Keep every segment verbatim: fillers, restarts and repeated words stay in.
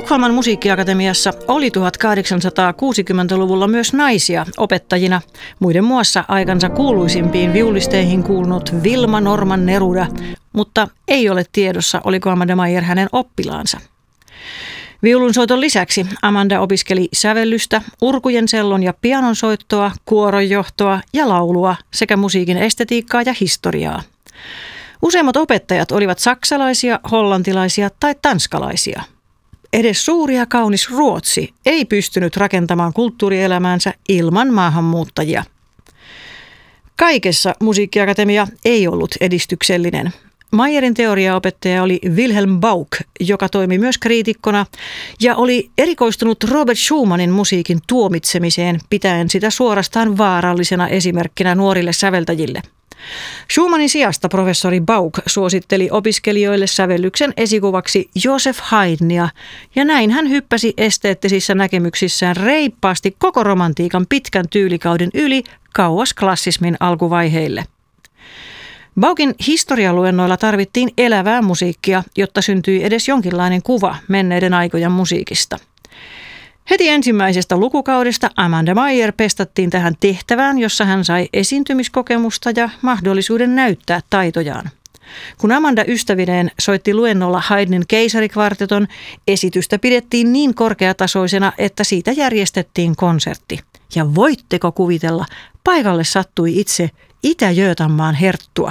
Tukholman musiikkiakatemiassa oli tuhatkahdeksansataakuusikymmentäluvulla myös naisia opettajina, muiden muassa aikansa kuuluisimpiin viulisteihin kuulunut Vilma Norman Neruda, mutta ei ole tiedossa, oliko Amanda Meyer hänen oppilaansa. Viulunsoiton lisäksi Amanda opiskeli sävellystä, urkujen sellon ja pianonsoittoa, kuoronjohtoa ja laulua sekä musiikin estetiikkaa ja historiaa. Useimmat opettajat olivat saksalaisia, hollantilaisia tai tanskalaisia. Edes suuri ja kaunis Ruotsi ei pystynyt rakentamaan kulttuurielämäänsä ilman maahanmuuttajia. Kaikessa musiikkiakatemia ei ollut edistyksellinen. Meyerin teoriaopettaja oli Wilhelm Bauk, joka toimi myös kriitikkona ja oli erikoistunut Robert Schumannin musiikin tuomitsemiseen, pitäen sitä suorastaan vaarallisena esimerkkinä nuorille säveltäjille. Schumannin sijasta professori Bauk suositteli opiskelijoille sävellyksen esikuvaksi Joseph Haydnia, ja näin hän hyppäsi esteettisissä näkemyksissään reippaasti koko romantiikan pitkän tyylikauden yli kauas klassismin alkuvaiheille. Baukin historialuennoilla tarvittiin elävää musiikkia, jotta syntyi edes jonkinlainen kuva menneiden aikojen musiikista. Heti ensimmäisestä lukukaudesta Amanda Meyer pestattiin tähän tehtävään, jossa hän sai esiintymiskokemusta ja mahdollisuuden näyttää taitojaan. Kun Amanda ystävineen soitti luennolla Haydnin keisarikvarteton, esitystä pidettiin niin korkeatasoisena, että siitä järjestettiin konsertti. Ja voitteko kuvitella, paikalle sattui itse Itä-Götanmaan herttua.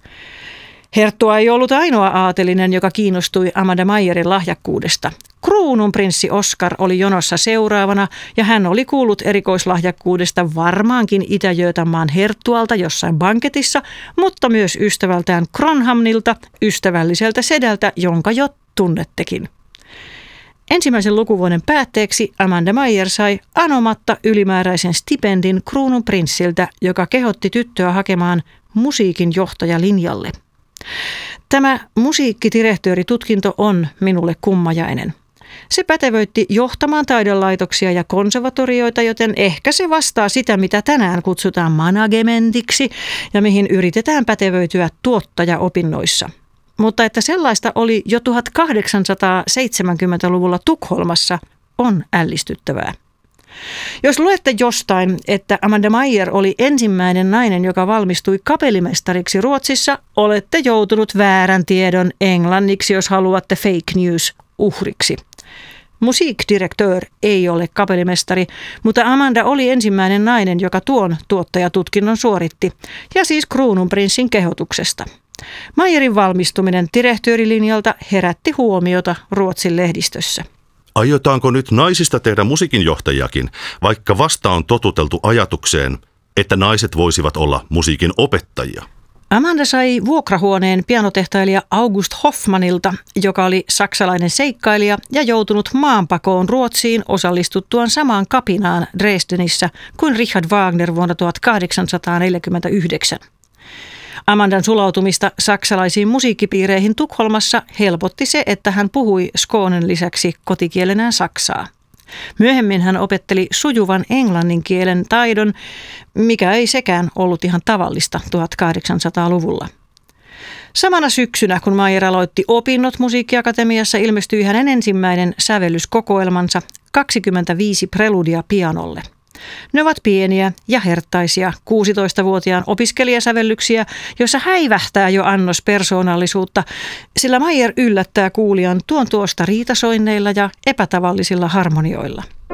Herttua ei ollut ainoa aatelinen, joka kiinnostui Amanda Meyerin lahjakkuudesta. Kruununprinssi Oskar oli jonossa seuraavana ja hän oli kuullut erikoislahjakkuudesta varmaankin Itä-Götanmaan herttualta jossain banketissa, mutta myös ystävältään Kronhamnilta, ystävälliseltä sedältä, jonka jo tunnettekin. Ensimmäisen lukuvuoden päätteeksi Amanda Meyer sai anomatta ylimääräisen stipendin kruununprinssiltä, joka kehotti tyttöä hakemaan musiikin johtajalinjalle. Tämä musiikkidirehtööritutkinto on minulle kummajainen. Se pätevöitti johtamaan taidelaitoksia ja konservatorioita, joten ehkä se vastaa sitä, mitä tänään kutsutaan managementiksi ja mihin yritetään pätevöityä tuottajaopinnoissa. Mutta että sellaista oli jo tuhatkahdeksansataaseitsemänkymmentäluvulla Tukholmassa, on ällistyttävää. Jos luette jostain, että Amanda Meyer oli ensimmäinen nainen, joka valmistui kapellimestariksi Ruotsissa, olette joutunut väärän tiedon englanniksi, jos haluatte fake news uhriksi. Musikdirektör ei ole kapellimestari, mutta Amanda oli ensimmäinen nainen, joka tuon tuottajatutkinnon suoritti, ja siis kruununprinssin kehotuksesta. Meyerin valmistuminen direhtöörilinjalta herätti huomiota Ruotsin lehdistössä. Aiotaanko nyt naisista tehdä musiikinjohtajakin, vaikka vasta on totuteltu ajatukseen, että naiset voisivat olla musiikin opettajia? Amanda sai vuokrahuoneen pianotehtailija August Hoffmanilta, joka oli saksalainen seikkailija ja joutunut maanpakoon Ruotsiin osallistuttuaan samaan kapinaan Dresdenissä kuin Richard Wagner vuonna tuhatkahdeksansataaneljäkymmentäyhdeksän. Amandan sulautumista saksalaisiin musiikkipiireihin Tukholmassa helpotti se, että hän puhui skånen lisäksi kotikielenään saksaa. Myöhemmin hän opetteli sujuvan englannin kielen taidon, mikä ei sekään ollut ihan tavallista tuhatkahdeksansataaluvulla. Samana syksynä, kun Meyer aloitti opinnot musiikkiakatemiassa, ilmestyi hänen ensimmäinen sävellyskokoelmansa kaksikymmentäviisi preludia pianolle. Ne ovat pieniä ja herttaisia kuusitoistavuotiaan opiskelijasävellyksiä, joissa häivähtää jo annos persoonallisuutta, sillä Meyer yllättää kuulijan tuon tuosta riitasoinneilla ja epätavallisilla harmonioilla.